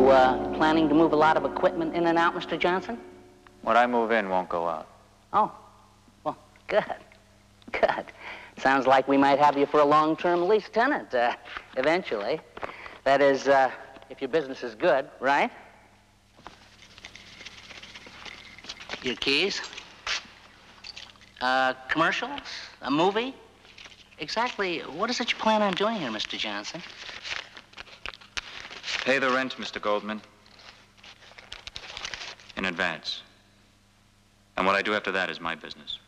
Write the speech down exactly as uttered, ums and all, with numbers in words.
uh, planning to move a lot of equipment in and out, Mister Johnson? What I move in won't go out. Oh, well, good, good. Sounds like we might have you for a long-term lease tenant, uh, eventually. That is, uh, if your business is good, right? Your keys? Uh, commercials? A movie? Exactly what is it you plan on doing here, Mister Johnson? Pay the rent, Mister Goldman. In advance. And what I do after that is my business.